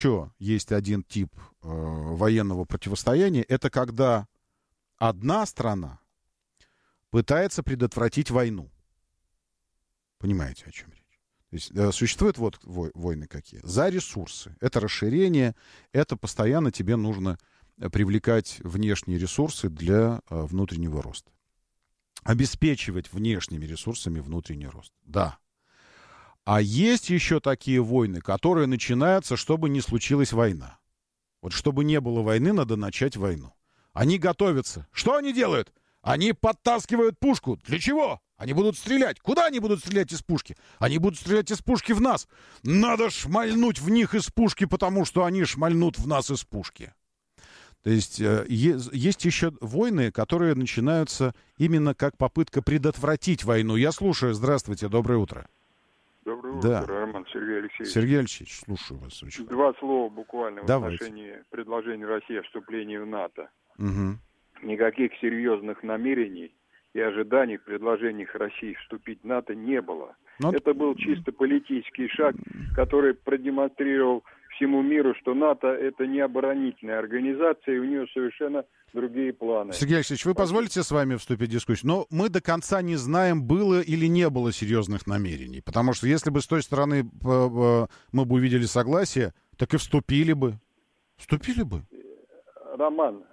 еще есть один тип военного противостояния. Это когда одна страна пытается предотвратить войну. Понимаете, о чем речь? То есть существуют вот войны какие? За ресурсы. Это расширение, это постоянно тебе нужно привлекать внешние ресурсы для внутреннего роста. Обеспечивать внешними ресурсами внутренний рост. Да. А есть еще такие войны, которые начинаются, чтобы не случилась война. Вот чтобы не было войны, надо начать войну. Они готовятся. Что они делают? Они подтаскивают пушку. Для чего? Они будут стрелять. Куда они будут стрелять из пушки? Они будут стрелять из пушки в нас. Надо шмальнуть в них из пушки, потому что они шмальнут в нас из пушки. То есть есть еще войны, которые начинаются именно как попытка предотвратить войну. Я слушаю. Здравствуйте, доброе утро. Доброе утро, Да. Роман, Сергей Алексеевич. Сергей Алексеевич, слушаю вас очень. Два слова буквально в Давайте. отношении предложения России о вступлении в НАТО. Угу. Никаких серьезных намерений и ожиданий в предложениях России вступить в НАТО не было. Но... Это был чисто политический шаг, который продемонстрировал всему миру, что НАТО это не оборонительная организация, и у нее совершенно другие планы. Сергей Алексеевич, вы позволите с вами вступить в дискуссию? Но мы до конца не знаем, было или не было серьезных намерений. Потому что если бы с той стороны мы бы увидели согласие, так и вступили бы. Вступили бы. Роман,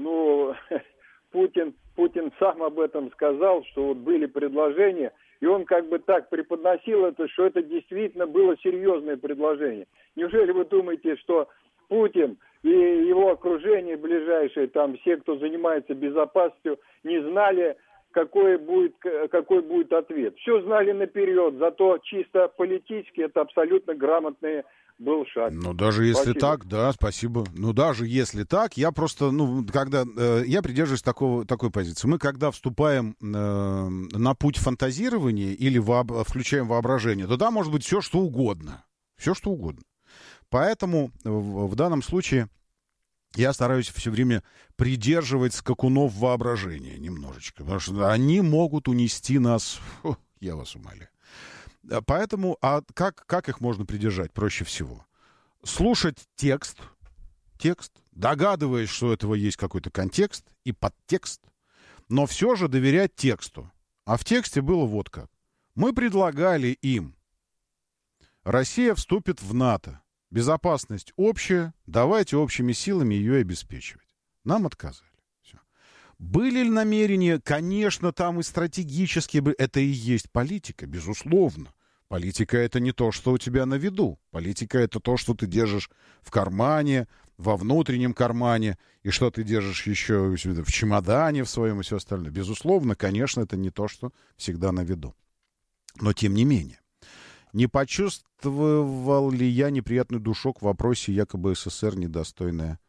Путин сам об этом сказал, что вот были предложения, и он как бы так преподносил это, что это действительно было серьезное предложение. Неужели вы думаете, что Путин и его окружение ближайшее, там все, кто занимается безопасностью, не знали, какой будет ответ? Все знали наперед, зато чисто политически это абсолютно грамотный был шаг. Ну, даже если Спасибо. так, да, спасибо. Ну, даже если так, я просто, когда... я придерживаюсь такой позиции. Мы, когда вступаем на путь фантазирования или включаем воображение, то да, может быть все, что угодно. Все, что угодно. Поэтому в данном случае я стараюсь все время придерживать скакунов воображения немножечко. Потому что они могут унести нас... я вас умоляю. Поэтому, как их можно придержать проще всего? Слушать текст, догадываясь, что у этого есть какой-то контекст и подтекст, но все же доверять тексту. А в тексте было вот как. Мы предлагали им: Россия вступит в НАТО. Безопасность общая, давайте общими силами ее обеспечивать. Нам отказали. Все. Были ли намерения? Конечно, там и стратегически. Это и есть политика, безусловно. Политика — это не то, что у тебя на виду. Политика — это то, что ты держишь в кармане, во внутреннем кармане, и что ты держишь еще в чемодане в своем и все остальное. Безусловно, конечно, это не то, что всегда на виду. Но тем не менее. Не почувствовал ли я неприятный душок в вопросе якобы СССР недостойная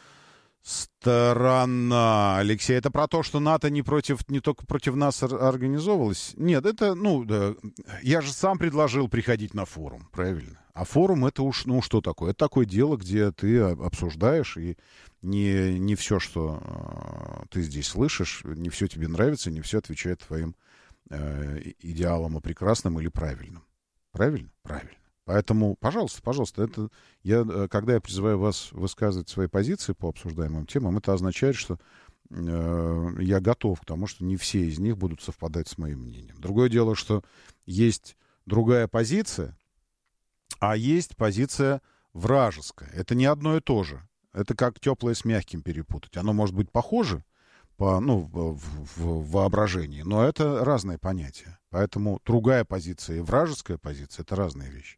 сторона? Алексей, это про то, что НАТО не только против нас организовывалось? Нет, это, да, я же сам предложил приходить на форум, правильно? А форум — это уж, что такое? Это такое дело, где ты обсуждаешь, и не все, что ты здесь слышишь, не все тебе нравится, не все отвечает твоим идеалам и прекрасным или правильным. Правильно? Правильно. Поэтому, пожалуйста, когда я призываю вас высказывать свои позиции по обсуждаемым темам, это означает, что я готов к тому, что не все из них будут совпадать с моим мнением. Другое дело, что есть другая позиция, а есть позиция вражеская. Это не одно и то же. Это как теплое с мягким перепутать. Оно может быть похоже в воображении, но это разные понятия. Поэтому другая позиция и вражеская позиция — это разные вещи.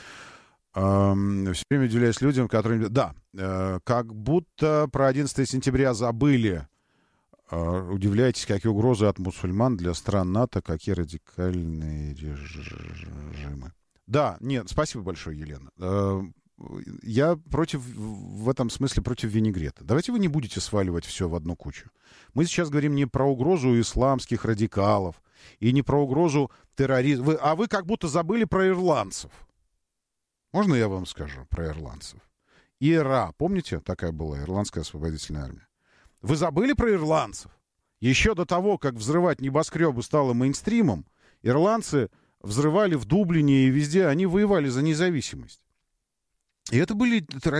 Все время удивляюсь людям, которые... Да, как будто про 11 сентября забыли. Удивляетесь, какие угрозы от мусульман для стран НАТО, какие радикальные режимы. Да, нет, спасибо большое, Елена. Я в этом смысле против винегрета. Давайте вы не будете сваливать все в одну кучу. Мы сейчас говорим не про угрозу исламских радикалов и не про угрозу терроризма. А вы как будто забыли про ирландцев. Можно я вам скажу про ирландцев? ИРА, помните, такая была Ирландская освободительная армия? Вы забыли про ирландцев? Еще до того, как взрывать небоскребы стало мейнстримом, ирландцы взрывали в Дублине и везде, они воевали за независимость. И это были